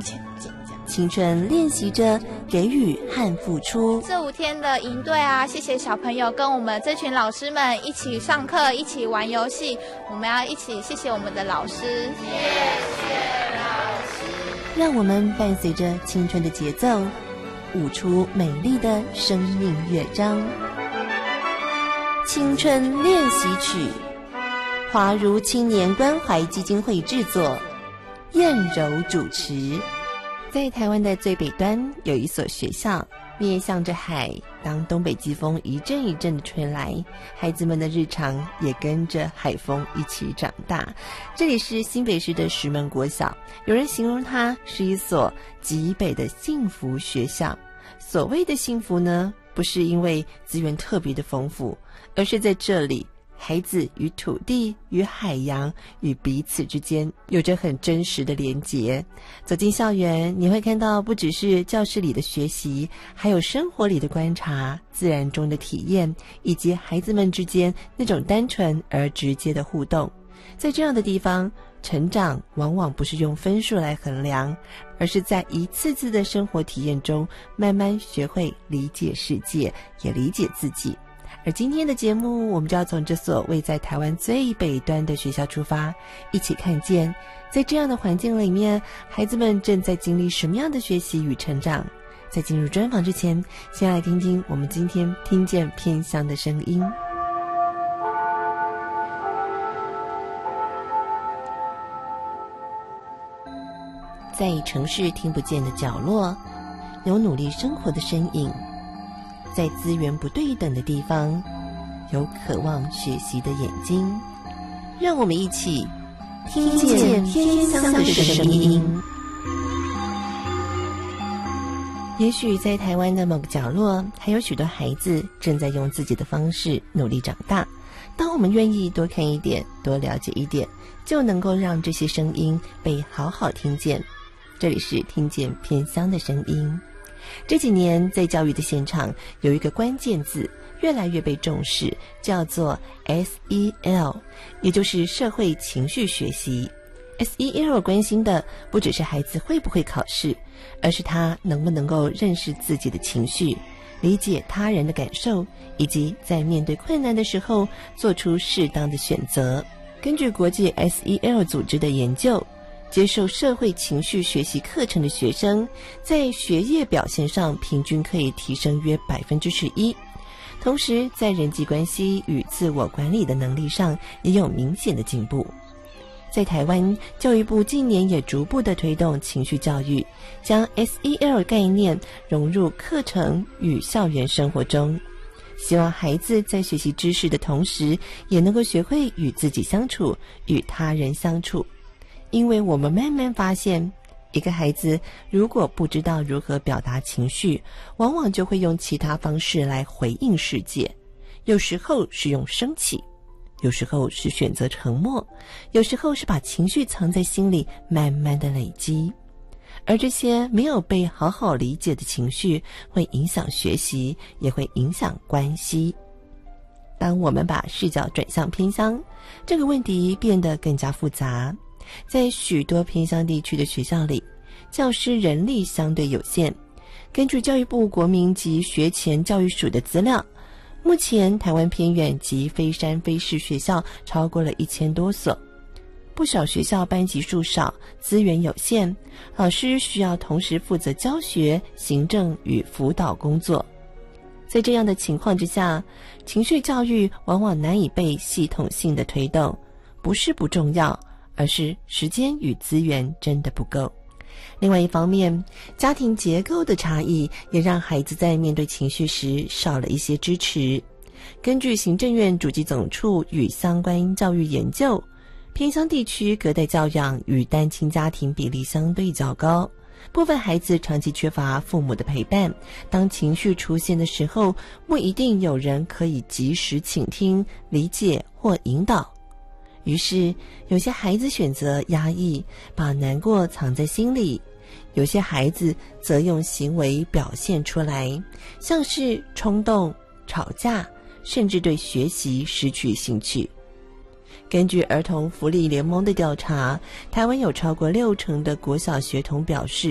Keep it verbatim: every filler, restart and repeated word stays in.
前进。 青春练习着给予和付出。 这五天的营队啊，谢谢小朋友跟我们这群老师们一起上课，一起玩游戏。我们要一起谢谢我们的老师，谢谢老师。让我们伴随着青春的节奏，舞出美丽的生命乐章。青春练习曲，华如青年关怀基金会制作，燕柔主持。在台湾的最北端有一所学校，面向着海，当东北季风一阵一阵的吹来，孩子们的日常也跟着海风一起长大。这里是新北市的石门国小，有人形容它是一所极北的幸福学校。所谓的幸福呢，不是因为资源特别的丰富，而是在这里孩子与土地、与海洋、与彼此之间有着很真实的连结。走进校园，你会看到不只是教室里的学习，还有生活里的观察、自然中的体验，以及孩子们之间那种单纯而直接的互动。在这样的地方，成长往往不是用分数来衡量，而是在一次次的生活体验中，慢慢学会理解世界，也理解自己。而今天的节目，我们就要从这所位在台湾最北端的学校出发，一起看见在这样的环境里面，孩子们正在经历什么样的学习与成长。在进入专访之前，先来听听我们今天听见偏乡的声音。在城市听不见的角落，有努力生活的身影。在资源不对等的地方，有渴望学习的眼睛。让我们一起听见偏乡的声音。也许在台湾的某个角落，还有许多孩子正在用自己的方式努力长大。当我们愿意多看一点，多了解一点，就能够让这些声音被好好听见。这里是听见偏乡的声音。这几年在教育的现场，有一个关键字越来越被重视，叫做 S E L， 也就是社会情绪学习。 S E L 关心的不只是孩子会不会考试，而是他能不能够认识自己的情绪，理解他人的感受，以及在面对困难的时候做出适当的选择。根据国际 S E L 组织的研究，接受社会情绪学习课程的学生，在学业表现上平均可以提升约百分之十一，同时在人际关系与自我管理的能力上也有明显的进步。在台湾，教育部近年也逐步的推动情绪教育，将 S E L 概念融入课程与校园生活中，希望孩子在学习知识的同时，也能够学会与自己相处，与他人相处。因为我们慢慢发现，一个孩子如果不知道如何表达情绪，往往就会用其他方式来回应世界。有时候是用生气，有时候是选择沉默，有时候是把情绪藏在心里，慢慢的累积。而这些没有被好好理解的情绪，会影响学习，也会影响关系。当我们把视角转向偏乡，这个问题变得更加复杂。在许多偏乡地区的学校里，教师人力相对有限。根据教育部国民及学前教育署的资料，目前台湾偏远及非山非市学校超过了一千多所。不少学校班级数少，资源有限，老师需要同时负责教学、行政与辅导工作。在这样的情况之下，情绪教育往往难以被系统性的推动，不是不重要，而是时间与资源真的不够。另外一方面，家庭结构的差异也让孩子在面对情绪时少了一些支持。根据行政院主计总处与相关教育研究，偏乡地区隔代教养与单亲家庭比例相对较高，部分孩子长期缺乏父母的陪伴，当情绪出现的时候，不一定有人可以及时倾听、理解或引导。于是有些孩子选择压抑，把难过藏在心里，有些孩子则用行为表现出来，像是冲动、吵架，甚至对学习失去兴趣。根据儿童福利联盟的调查，台湾有超过六成的国小学童表示